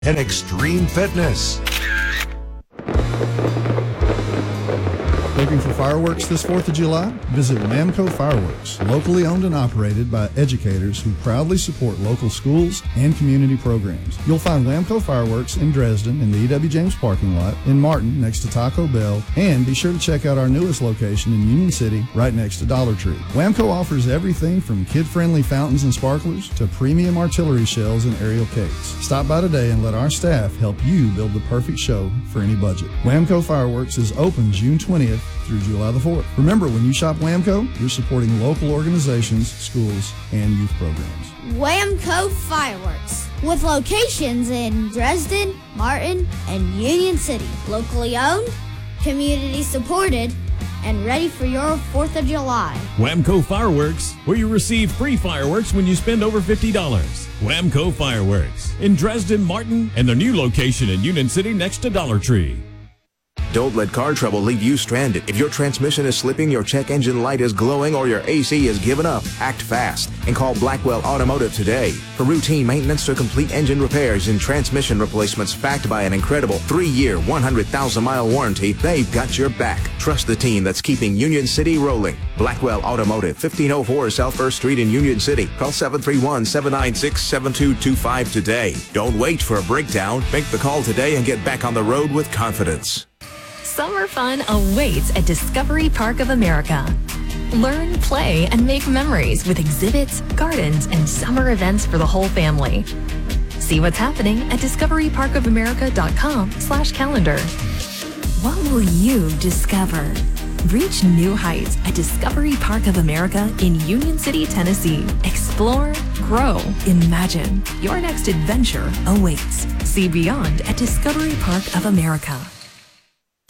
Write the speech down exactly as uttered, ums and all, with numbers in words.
and extreme fitness. Looking for fireworks this fourth of July? Visit Whamco Fireworks, locally owned and operated by educators who proudly support local schools and community programs. You'll find Whamco Fireworks in Dresden in the E W James parking lot, in Martin next to Taco Bell, and be sure to check out our newest location in Union City right next to Dollar Tree. Whamco offers everything from kid-friendly fountains and sparklers to premium artillery shells and aerial cakes. Stop by today and let our staff help you build the perfect show for any budget. Whamco Fireworks is open June twentieth through July the fourth. Remember, when you shop Whamco, you're supporting local organizations, schools, and youth programs. Whamco Fireworks, with locations in Dresden, Martin, and Union City. Locally owned, community supported, and ready for your fourth of July. Whamco Fireworks, where you receive free fireworks when you spend over fifty dollars. Whamco Fireworks in Dresden, Martin, and their new location in Union City next to Dollar Tree. Don't let car trouble leave you stranded. If your transmission is slipping, your check engine light is glowing, or your A C is giving up, act fast and call Blackwell Automotive today. For routine maintenance to complete engine repairs and transmission replacements backed by an incredible three-year, one hundred thousand mile warranty, they've got your back. Trust the team that's keeping Union City rolling. Blackwell Automotive, fifteen oh four South First Street in Union City. Call seven three one, seven nine six, seven two two five today. Don't wait for a breakdown. Make the call today and get back on the road with confidence. Summer fun awaits at Discovery Park of America. Learn, play, and make memories with exhibits, gardens, and summer events for the whole family. See what's happening at discovery park of america dot com slash calendar. What will you discover? Reach new heights at Discovery Park of America in Union City, Tennessee. Explore, grow, imagine. Your next adventure awaits. See beyond at Discovery Park of America.